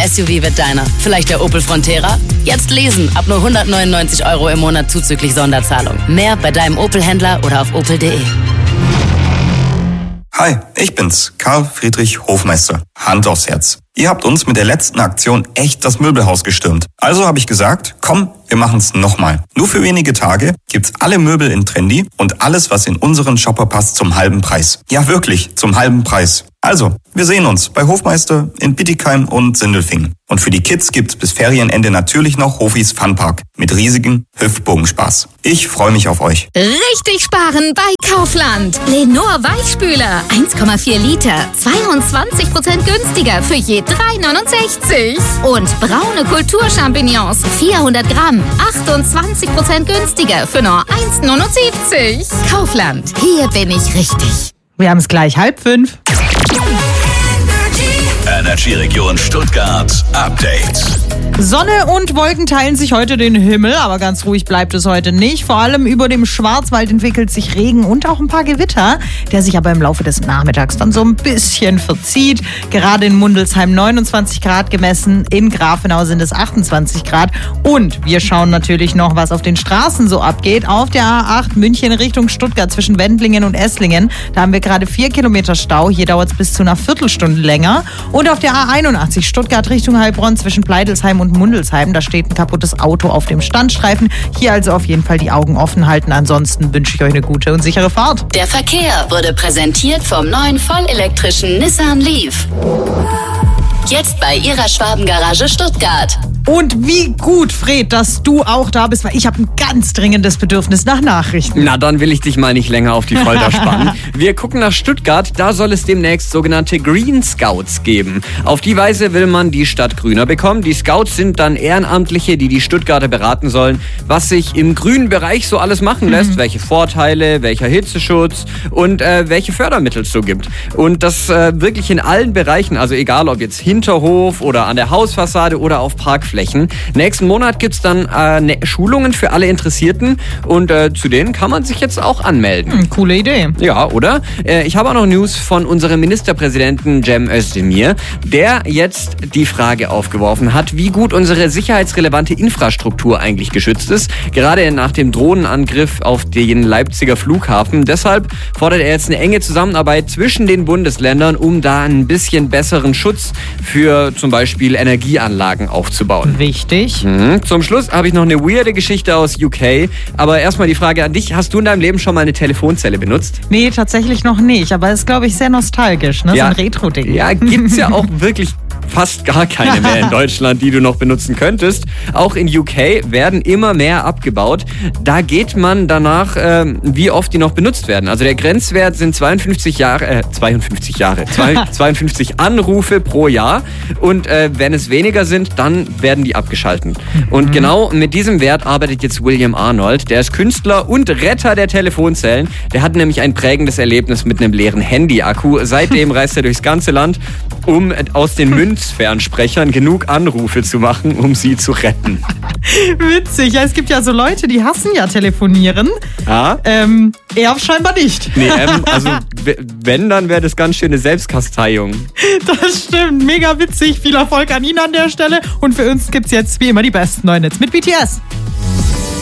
SUV wird deiner. Vielleicht der Opel Frontera? Jetzt leasen, ab nur 199 € im Monat zuzüglich Sonderzahlung. Mehr bei deinem Opel-Händler oder auf opel.de. Hi, ich bin's, Karl Friedrich Hofmeister. Hand aufs Herz. Ihr habt uns mit der letzten Aktion echt das Möbelhaus gestürmt. Also habe ich gesagt, komm, wir machen's nochmal. Nur für wenige Tage gibt's alle Möbel in Trendy und alles, was in unseren Shopper passt, zum halben Preis. Ja wirklich, zum halben Preis. Also, wir sehen uns bei Hofmeister in Bietigheim und Sindelfingen. Und für die Kids gibt's bis Ferienende natürlich noch Hofis Funpark mit riesigem Hüpfbogenspaß. Ich freue mich auf euch. Richtig sparen bei Kaufland. Lenor Weichspüler 1,4 Liter, 22% günstiger für je 3,69. Und braune Kulturchampignons 400 Gramm, 28% günstiger für nur 1,79. Kaufland, hier bin ich richtig. Wir haben es gleich 4:30. Energy Region Stuttgart Update. Sonne und Wolken teilen sich heute den Himmel, aber ganz ruhig bleibt es heute nicht. Vor allem über dem Schwarzwald entwickelt sich Regen und auch ein paar Gewitter, der sich aber im Laufe des Nachmittags dann so ein bisschen verzieht. Gerade in Mundelsheim 29 Grad gemessen, in Grafenau sind es 28 Grad. Und wir schauen natürlich noch, was auf den Straßen so abgeht. Auf der A8 München Richtung Stuttgart zwischen Wendlingen und Esslingen, da haben wir gerade 4 Kilometer Stau. Hier dauert es bis zu einer Viertelstunde länger. Und auf der A81 Stuttgart Richtung Heilbronn zwischen Pleidelsheim und Mundelsheim, da steht ein kaputtes Auto auf dem Standstreifen. Hier also auf jeden Fall die Augen offen halten. Ansonsten wünsche ich euch eine gute und sichere Fahrt. Der Verkehr wurde präsentiert vom neuen vollelektrischen Nissan Leaf. Jetzt bei Ihrer Schwabengarage Stuttgart. Und wie gut, Fred, dass du auch da bist, weil ich habe ein ganz dringendes Bedürfnis nach Nachrichten. Na, dann will ich dich mal nicht länger auf die Folter spannen. Wir gucken nach Stuttgart, da soll es demnächst sogenannte Green Scouts geben. Auf die Weise will man die Stadt grüner bekommen. Die Scouts sind dann Ehrenamtliche, die Stuttgarter beraten sollen, was sich im grünen Bereich so alles machen lässt, welche Vorteile, welcher Hitzeschutz und welche Fördermittel es so gibt. Und das wirklich in allen Bereichen, also egal ob jetzt Hinterhof oder an der Hausfassade oder auf Parkflächen. Nächsten Monat gibt's dann Schulungen für alle Interessierten und zu denen kann man sich jetzt auch anmelden. Coole Idee. Ja, oder? Ich habe auch noch News von unserem Ministerpräsidenten Cem Özdemir, der jetzt die Frage aufgeworfen hat, wie gut unsere sicherheitsrelevante Infrastruktur eigentlich geschützt ist, gerade nach dem Drohnenangriff auf den Leipziger Flughafen. Deshalb fordert er jetzt eine enge Zusammenarbeit zwischen den Bundesländern, um da ein bisschen besseren Schutz für zum Beispiel Energieanlagen aufzubauen. Wichtig. Zum Schluss habe ich noch eine weirde Geschichte aus UK. Aber erstmal die Frage an dich. Hast du in deinem Leben schon mal eine Telefonzelle benutzt? Nee, tatsächlich noch nicht. Aber ist, glaube ich, sehr nostalgisch, ne? Ja. So ein Retro-Ding. Ja, gibt's ja auch wirklich fast gar keine mehr in Deutschland, die du noch benutzen könntest. Auch in UK werden immer mehr abgebaut. Da geht man danach, wie oft die noch benutzt werden. Also der Grenzwert sind 52 Anrufe pro Jahr. Und wenn es weniger sind, dann werden die abgeschalten. Und genau mit diesem Wert arbeitet jetzt William Arnold. Der ist Künstler und Retter der Telefonzellen. Der hat nämlich ein prägendes Erlebnis mit einem leeren Handy-Akku. Seitdem reist er durchs ganze Land, um aus den Münzfernsprechern genug Anrufe zu machen, um sie zu retten. Witzig. Ja, es gibt ja so Leute, die hassen ja telefonieren. Ja? Er scheinbar nicht. Nee, also wenn, dann wäre das ganz schöne Selbstkasteiung. Das stimmt. Mega witzig. Viel Erfolg an ihn an der Stelle. Und für uns gibt's jetzt wie immer die besten neuen Hits mit BTS.